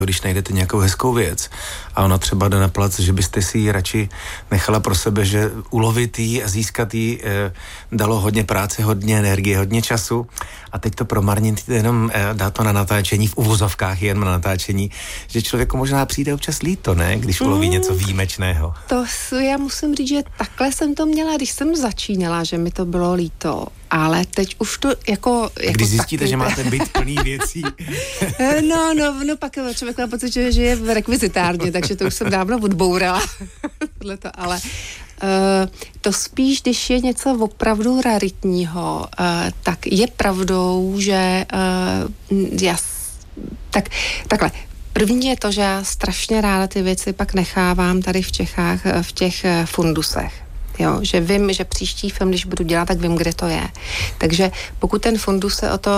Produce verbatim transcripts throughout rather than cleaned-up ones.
když najdete nějakou hezkou věc a ona třeba jde na plac, že byste si ji radši nechala pro sebe, že ulovit ji a získat ji e, dalo hodně práce, hodně energie, hodně času a teď to promarnit jenom e, dá to na natáčení, v uvozovkách jen na natáčení, že člověku možná přijde občas líto, ne? Když uloví mm, něco výjimečného. To já musím říct, že takhle jsem to měla, když jsem začínala, že mi to bylo líto. Ale teď už to jako... jako když zjistíte, taky, že máte byt plný věcí. no, no, no, pak člověk má pocit, že žije v rekvizitárně, takže to už jsem dávno odbourala. Tohleto, ale uh, to spíš, když je něco opravdu raritního, uh, tak je pravdou, že uh, já... Tak, takhle. První je to, že já strašně ráda ty věci pak nechávám tady v Čechách v těch fundusech. Jo, že vím, že příští film, když budu dělat, tak vím, kde to je. Takže pokud ten fundus se o to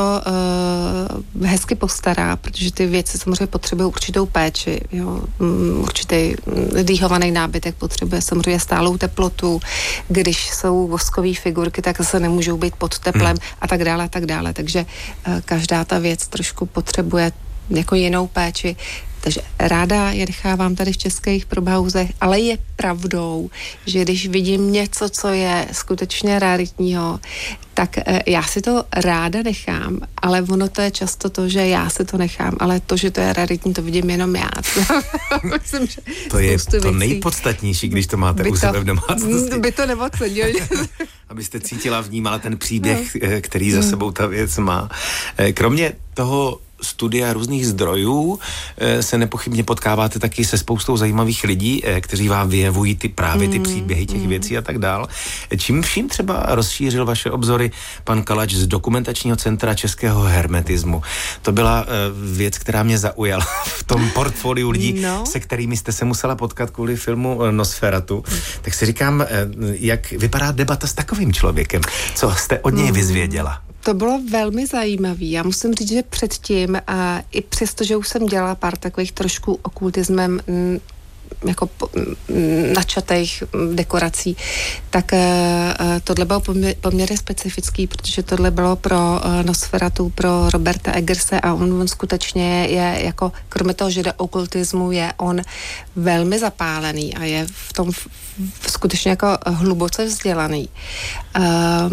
uh, hezky postará, protože ty věci samozřejmě potřebují určitou péči, jo, um, určitý dýchovaný nábytek potřebuje samozřejmě stálou teplotu, když jsou voskové figurky, tak zase nemůžou být pod teplem hmm. a tak dále, a tak dále. Takže uh, každá ta věc trošku potřebuje jako jinou péči. Takže ráda je nechávám tady v českých probauzech, ale je pravdou, že když vidím něco, co je skutečně raritního, tak e, já si to ráda nechám, ale ono to je často to, že já si to nechám, ale to, že to je raritní, to vidím jenom já. Myslím, že to je to věcí, nejpodstatnější, když to máte u sebe v domácnosti. By to neocenil. Abyste cítila, vnímala ten příběh, no. který za sebou ta věc má. Kromě toho studia různých zdrojů se nepochybně potkáváte taky se spoustou zajímavých lidí, kteří vám vyjevují ty právě ty příběhy těch věcí a tak dál. Čím vším třeba rozšířil vaše obzory pan Kalač z Dokumentačního centra českého hermetismu? To byla věc, která mě zaujala v tom portfoliu lidí, no. se kterými jste se musela potkat kvůli filmu Nosferatu. Tak si říkám, jak vypadá debata s takovým člověkem? Co jste od něj vyzvěděla? To bylo velmi zajímavé. Já musím říct, že předtím, a i přesto, že už jsem dělala pár takových trošku okultismem m, jako po, m, načatých dekorací, tak uh, tohle bylo poměr, poměrně specifický, protože tohle bylo pro uh, Nosferatu, pro Roberta Eggerse a on, on skutečně je jako, kromě toho, že jde okultismu, je on velmi zapálený a je v tom v, skutečně jako hluboce vzdělaný. Uh,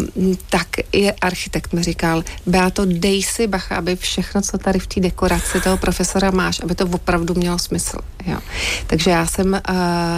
tak i architekt mi říkal, Beato, dej si bacha, aby všechno, co tady v té dekoraci toho profesora máš, aby to opravdu mělo smysl. Jo. Takže já jsem uh,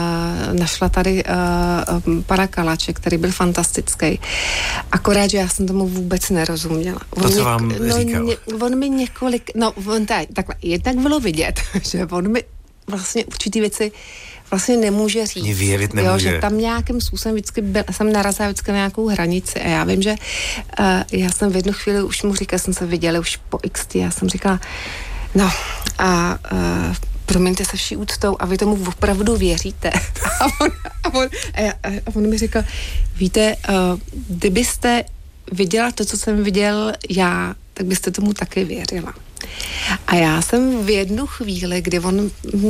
našla tady uh, pana Kalače, který byl fantastický. Akorát, že já jsem tomu vůbec nerozuměla. On to, co něk- vám no, říkal? Ně, on mi několik, no on tady, takhle, jednak bylo vidět, že on mi vlastně určitý věci vlastně nemůže říct. Mě vyjevit nemůže. Jo, že tam nějakým způsobem vždycky byl, jsem narazila vždycky na nějakou hranici a já vím, že uh, já jsem v jednu chvíli už mu říkala, jsem se viděla už po iks té, já jsem říkala, no a uh, promiňte se vší úctou a vy tomu opravdu věříte. A on, a on, a já, a on mi říkal, víte, uh, kdybyste viděla to, co jsem viděl já, tak byste tomu taky věřila. A já jsem v jednu chvíli, kdy on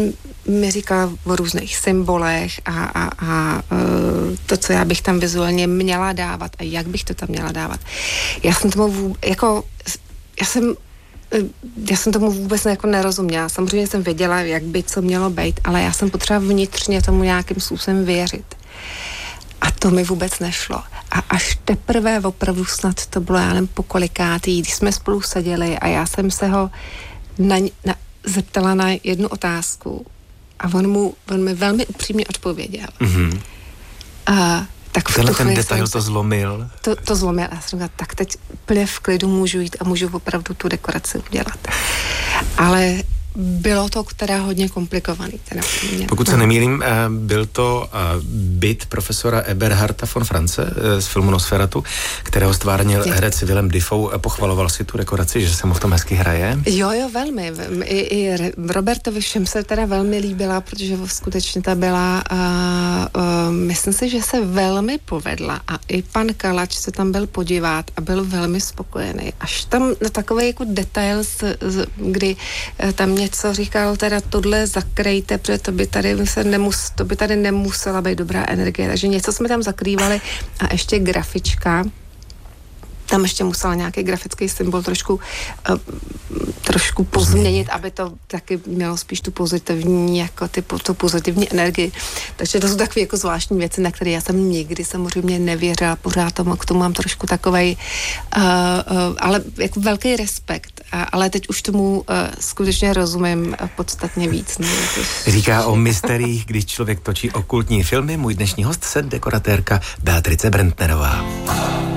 mi říkal o různých symbolech a, a, a to, co já bych tam vizuálně měla dávat a jak bych to tam měla dávat. Já jsem tomu vůbec, jako, já jsem já jsem tomu vůbec jako nerozuměla. Samozřejmě jsem věděla, jak by co mělo být, ale já jsem potřeba vnitřně tomu nějakým způsobem věřit. A to mi vůbec nešlo. A až teprve opravdu snad to bylo, já nevím, po kolikátý, když jsme spolu seděli a já jsem se ho na, na, zeptala na jednu otázku a on, mu, on mi velmi upřímně odpověděl. Mm-hmm. A tak v tenhle ten detail to zlomil. To, to zlomil. Já jsem říkala, tak teď úplně v klidu můžu jít a můžu opravdu tu dekoraci udělat. Ale bylo to teda hodně komplikovaný. Teda Pokud se nemýlím, byl to byt profesora Eberharda von Franze z filmu Nosferatu, kterého stvárnil herec Willem Dafoe. Pochvaloval si tu dekoraci, že se mu v tom hezky hraje? Jo, jo, velmi. I, i Robertovi všem se teda velmi líbila, protože skutečně ta byla, uh, uh, myslím si, že se velmi povedla a i pan Kalač se tam byl podívat a byl velmi spokojený. Až tam na takový jako detail, z, z, kdy uh, tam něco říkal, teda tohle zakrejte, protože to by tady se nemus, to by tady nemusela být dobrá energie, takže něco jsme tam zakrývali a ještě grafička, tam ještě musela nějaký grafický symbol trošku, uh, trošku pozměnit, aby to taky mělo spíš tu pozitivní, jako ty, tu pozitivní energii. Takže to jsou takové jako zvláštní věci, na které já jsem nikdy samozřejmě nevěřila, pořád tomu, k tomu mám trošku takovej, uh, uh, ale jako velký respekt. A, ale teď už tomu uh, skutečně rozumím uh, podstatně víc. Ne? Říká o mysteriích, když člověk točí okultní filmy, můj dnešní host, set dekoratérka Beatrice Brentnerová.